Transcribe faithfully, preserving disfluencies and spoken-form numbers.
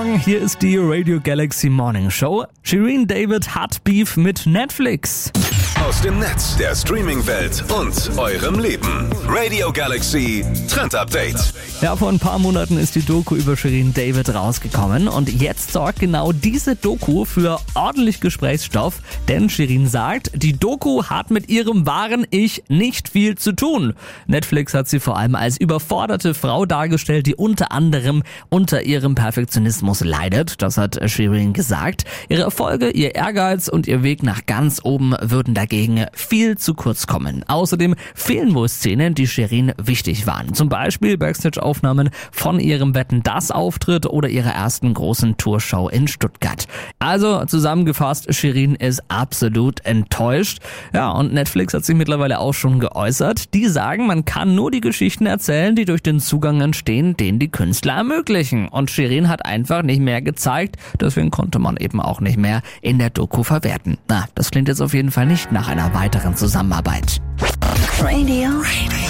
Morgen, hier ist die Radio Galaxy Morning Show. Shirin David hat Beef mit Netflix. Aus dem Netz, der Streaming-Welt und eurem Leben. Radio Galaxy Trend Update. Ja, vor ein paar Monaten ist die Doku über Shirin David rausgekommen und jetzt sorgt genau diese Doku für ordentlich Gesprächsstoff, denn Shirin sagt, die Doku hat mit ihrem wahren Ich nicht viel zu tun. Netflix hat sie vor allem als überforderte Frau dargestellt, die unter anderem unter ihrem Perfektionismus leidet. Das hat Shirin gesagt. Ihre Erfolge, ihr Ehrgeiz und ihr Weg nach ganz oben würden dagegen viel zu kurz kommen. Außerdem fehlen wohl Szenen, die Shirin wichtig waren. Zum Beispiel Backstage-Aufnahmen von ihrem Wetten-dass-Auftritt oder ihrer ersten großen Tourshow in Stuttgart. Also zusammengefasst, Shirin ist absolut enttäuscht. Ja, und Netflix hat sich mittlerweile auch schon geäußert. Die sagen, man kann nur die Geschichten erzählen, die durch den Zugang entstehen, den die Künstler ermöglichen. Und Shirin hat einfach nicht mehr gezeigt, deswegen konnte man eben auch nicht mehr in der Doku verwerten. Na, das klingt jetzt auf jeden Fall nicht nach einer weiteren Zusammenarbeit. Radio